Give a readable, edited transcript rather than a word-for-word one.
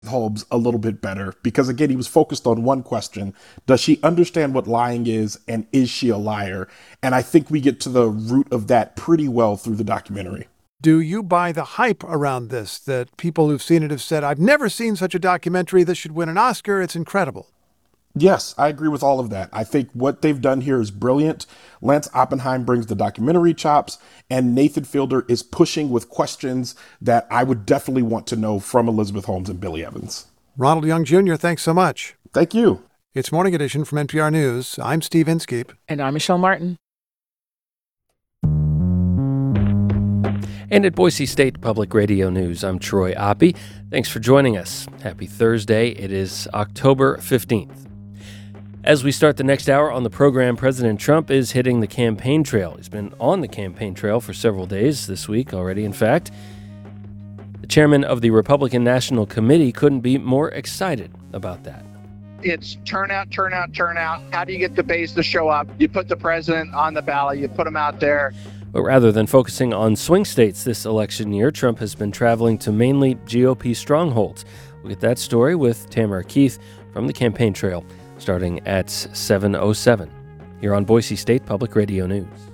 Holmes a little bit better because, again, he was focused on one question. Does she understand what lying is, and is she a liar? And I think we get to the root of that pretty well through the documentary. Do you buy the hype around this, that people who've seen it have said, I've never seen such a documentary, this should win an Oscar, it's incredible? Yes, I agree with all of that. I think what they've done here is brilliant. Lance Oppenheim brings the documentary chops, and Nathan Fielder is pushing with questions that I would definitely want to know from Elizabeth Holmes and Billy Evans. Ronald Young Jr., thanks so much. Thank you. It's Morning Edition from NPR News. I'm Steve Inskeep. And I'm Michelle Martin. And at Boise State Public Radio News, I'm Troy Oppie. Thanks for joining us. Happy Thursday. It is October 15th. As we start the next hour on the program, President Trump is hitting the campaign trail. He's been on the campaign trail for several days this week already, in fact. The chairman of the Republican National Committee couldn't be more excited about that. It's turnout, turnout, turnout. How do you get the base to show up? You put the president on the ballot, you put him out there. But rather than focusing on swing states this election year, Trump has been traveling to mainly GOP strongholds. We'll get that story with Tamara Keith from the campaign trail, starting at 7:07 here on Boise State Public Radio News.